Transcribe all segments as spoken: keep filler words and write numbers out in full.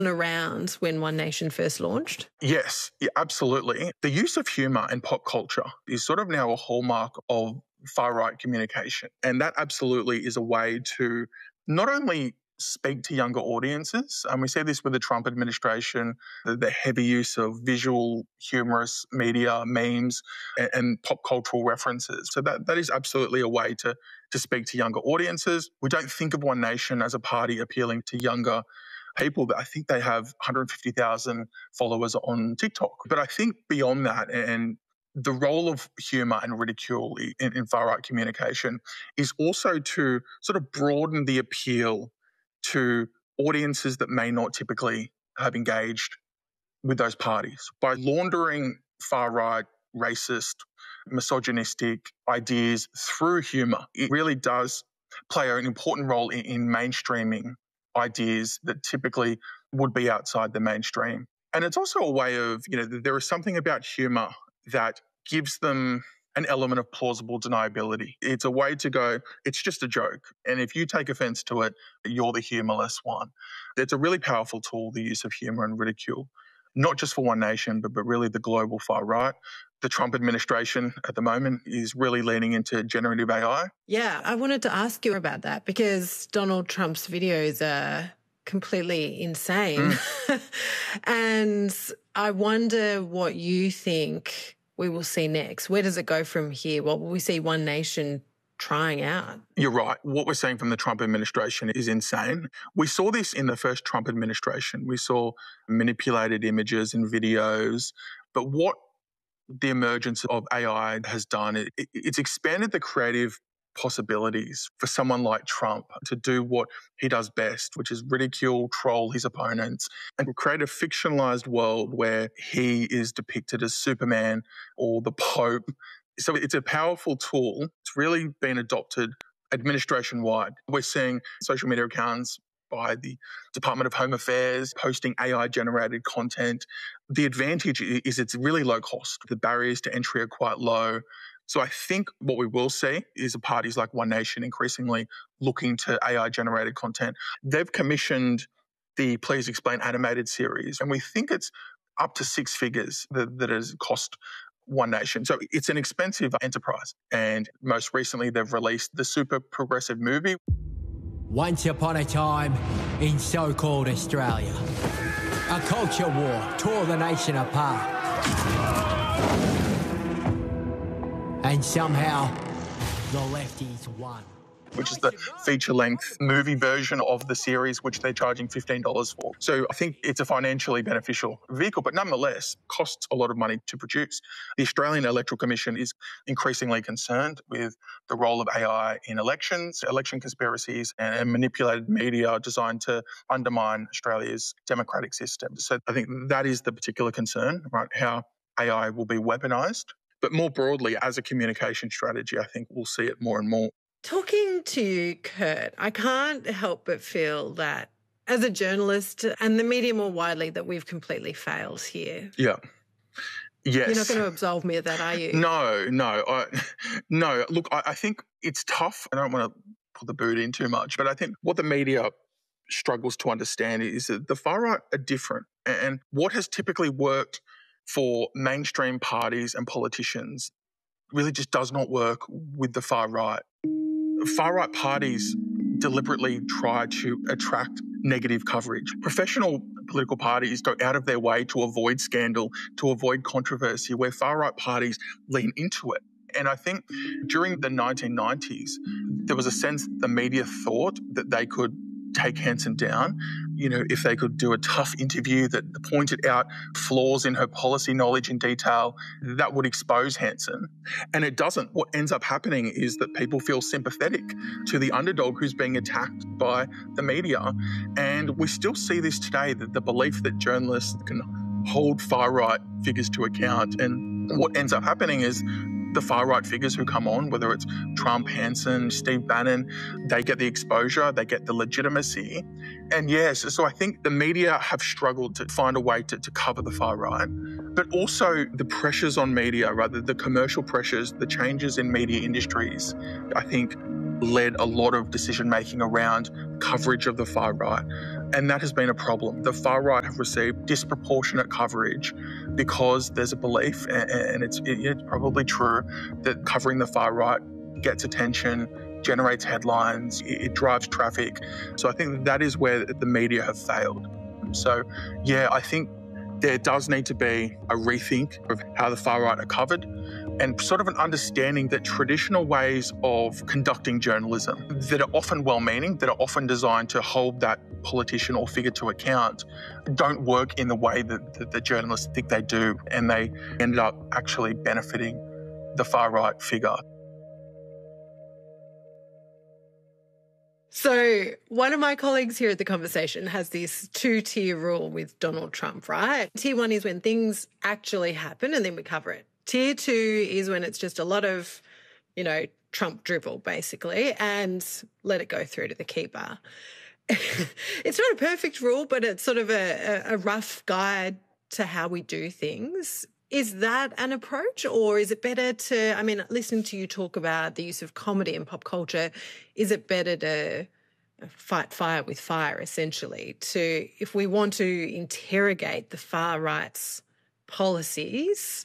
around when One Nation first launched? Yes, yeah, absolutely. The use of humour in pop culture is sort of now a hallmark of far-right communication. And that absolutely is a way to not only speak to younger audiences, and we see this with the Trump administration, the, the heavy use of visual, humorous media, memes, and, and pop cultural references. So that, that is absolutely a way to, to speak to younger audiences. We don't think of One Nation as a party appealing to younger people, but I think they have one hundred fifty thousand followers on TikTok. But I think beyond that, and the role of humour and ridicule in, in far-right communication is also to sort of broaden the appeal to audiences that may not typically have engaged with those parties. By laundering far-right, racist, misogynistic ideas through humour, it really does play an important role in, in mainstreaming ideas that typically would be outside the mainstream. And it's also a way of, you know, there is something about humour that gives them an element of plausible deniability. It's a way to go, it's just a joke. And if you take offence to it, you're the humorless one. It's a really powerful tool, the use of humour and ridicule, not just for One Nation, but, but really the global far right. The Trump administration at the moment is really leaning into generative A I. Yeah, I wanted to ask you about that because Donald Trump's videos are completely insane. Mm. And I wonder what you think we will see next. Where does it go from here? What will we see One Nation trying out? You're right. What we're seeing from the Trump administration is insane. We saw this in the first Trump administration. We saw manipulated images and videos. But what the emergence of A I has done, it, it's expanded the creative possibilities for someone like Trump to do what he does best, which is ridicule, troll his opponents, and create a fictionalized world where he is depicted as Superman or the Pope. So it's a powerful tool. It's really been adopted administration-wide. We're seeing social media accounts by the Department of Home Affairs posting A I-generated content. The advantage is it's really low cost. The barriers to entry are quite low. So I think what we will see is parties like One Nation increasingly looking to A I-generated content. They've commissioned the Please Explain animated series, and we think it's up to six figures that, that has cost One Nation. So it's an expensive enterprise. And most recently, they've released the super progressive movie. Once upon a time in so-called Australia, a culture war tore the nation apart. And somehow, the lefties won. Which is the feature-length movie version of the series, which they're charging fifteen dollars for. So I think it's a financially beneficial vehicle, but nonetheless costs a lot of money to produce. The Australian Electoral Commission is increasingly concerned with the role of A I in elections, election conspiracies, and manipulated media designed to undermine Australia's democratic system. So I think that is the particular concern, right? How A I will be weaponised. But more broadly, as a communication strategy, I think we'll see it more and more. Talking to you, Kurt, I can't help but feel that as a journalist and the media more widely that we've completely failed here. Yeah. Yes. You're not going to absolve me of that, are you? No, no. I, no, look, I, I think it's tough. I don't want to put the boot in too much, but I think what the media struggles to understand is that the far right are different. And what has typically worked for mainstream parties and politicians really just does not work with the far right. Far-right parties deliberately try to attract negative coverage. Professional political parties go out of their way to avoid scandal, to avoid controversy, where far-right parties lean into it. And I think during the nineteen nineties, there was a sense that the media thought that they could take Hanson down, you know, if they could do a tough interview that pointed out flaws in her policy knowledge in detail, that would expose Hanson. And it doesn't. What ends up happening is that people feel sympathetic to the underdog who's being attacked by the media. And we still see this today, that the belief that journalists can hold far-right figures to account. And what ends up happening is the far-right figures who come on, whether it's Trump, Hanson, Steve Bannon, they get the exposure, they get the legitimacy. And yes, so I think the media have struggled to find a way to, to cover the far-right. But also the pressures on media, rather the commercial pressures, the changes in media industries, I think led a lot of decision-making around coverage of the far right. And that has been a problem. The far right have received disproportionate coverage because there's a belief, and it's, it's probably true, that covering the far right gets attention, generates headlines, it drives traffic. So I think that is where the media have failed. So, yeah, I think there does need to be a rethink of how the far right are covered, and sort of an understanding that traditional ways of conducting journalism that are often well-meaning, that are often designed to hold that politician or figure to account, don't work in the way that, that the journalists think they do, and they end up actually benefiting the far-right figure. So one of my colleagues here at The Conversation has this two-tier rule with Donald Trump, right? Tier one is when things actually happen and then we cover it. Tier two is when it's just a lot of, you know, Trump dribble, basically, and let it go through to the keeper. It's not a perfect rule, but it's sort of a, a rough guide to how we do things. Is that an approach, or is it better to, I mean, listening to you talk about the use of comedy in pop culture, is it better to fight fire with fire, essentially, to, if we want to interrogate the far right's policies,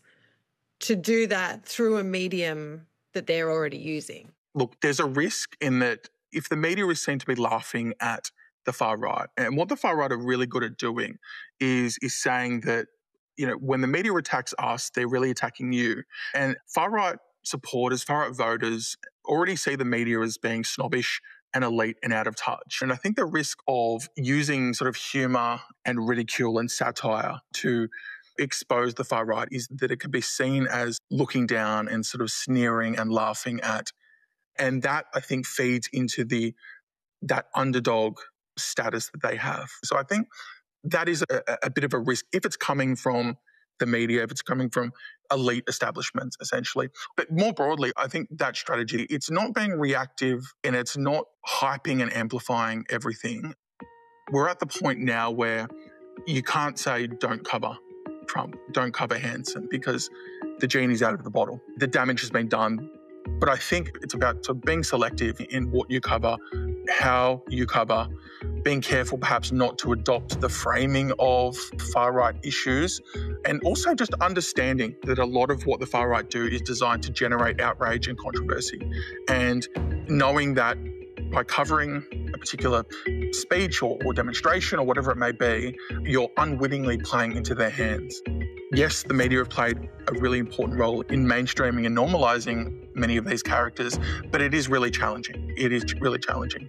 to do that through a medium that they're already using? Look, there's a risk in that if the media is seen to be laughing at the far right, and what the far right are really good at doing is, is saying that, you know, when the media attacks us, they're really attacking you. And far-right supporters, far-right voters already see the media as being snobbish and elite and out of touch. And I think the risk of using sort of humour and ridicule and satire to expose the far-right is that it can be seen as looking down and sort of sneering and laughing at. And that, I think, feeds into the that underdog status that they have. So I think that is a, a bit of a risk if it's coming from the media, if it's coming from elite establishments, essentially. But more broadly, I think that strategy, it's not being reactive and it's not hyping and amplifying everything. We're at the point now where you can't say don't cover Trump, don't cover Hanson, because the genie's out of the bottle. The damage has been done. But I think it's about sort of being selective in what you cover, how you cover, being careful perhaps not to adopt the framing of far-right issues, and also just understanding that a lot of what the far-right do is designed to generate outrage and controversy. And knowing that by covering a particular speech or, or demonstration or whatever it may be, you're unwittingly playing into their hands. Yes, the media have played a really important role in mainstreaming and normalising many of these characters, but it is really challenging. It is really challenging.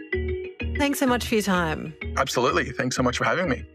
Thanks so much for your time. Absolutely. Thanks so much for having me.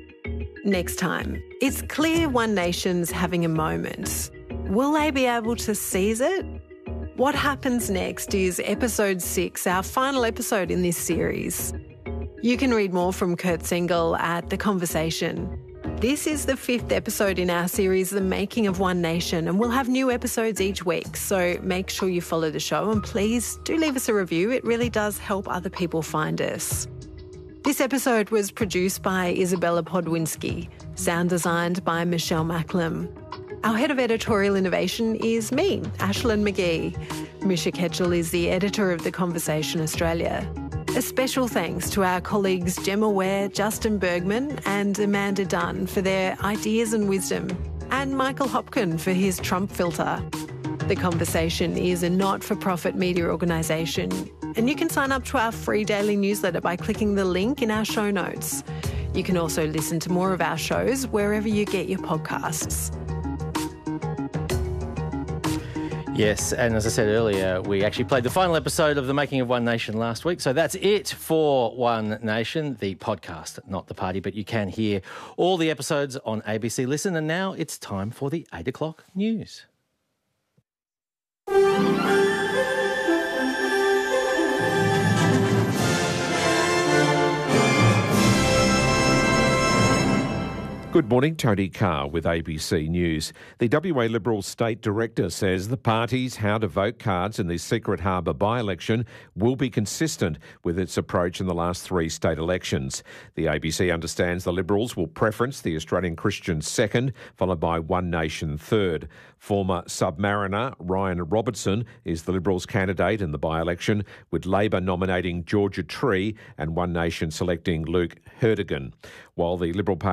Next time, it's clear One Nation's having a moment. Will they be able to seize it? What happens next is episode six, our final episode in this series. You can read more from Kurt Sengel at The Conversation. This is the fifth episode in our series, The Making of One Nation, and we'll have new episodes each week. So make sure you follow the show and please do leave us a review. It really does help other people find us. This episode was produced by Isabella Podwinski, sound designed by Michelle Macklem. Our head of editorial innovation is me, Ashlyn McGee. Misha Ketchell is the editor of The Conversation Australia. A special thanks to our colleagues Gemma Ware, Justin Bergman and Amanda Dunn for their ideas and wisdom, and Michael Hopkin for his Trump filter. The Conversation is a not-for-profit media organisation, and you can sign up to our free daily newsletter by clicking the link in our show notes. You can also listen to more of our shows wherever you get your podcasts. Yes, and as I said earlier, we actually played the final episode of The Making of One Nation last week. So that's it for One Nation, the podcast, not the party. But you can hear all the episodes on A B C Listen. And now it's time for the eight o'clock news. Good morning, Tony Carr with A B C News. The W A Liberal State Director says the party's how to vote cards in the Secret Harbour by-election will be consistent with its approach in the last three state elections. The A B C understands the Liberals will preference the Australian Christians second, followed by One Nation third. Former Submariner Ryan Robertson is the Liberals' candidate in the by-election, with Labor nominating Georgia Tree and One Nation selecting Luke Herdigan. While the Liberal Party